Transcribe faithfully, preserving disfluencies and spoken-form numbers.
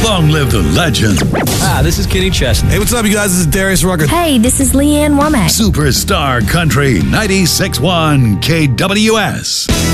Long live the legend. Ah, this is Kenny Chesney. Hey, what's up, you guys? This is Darius Rucker. Hey, this is Leanne Womack. Superstar Country ninety-six point one K W S.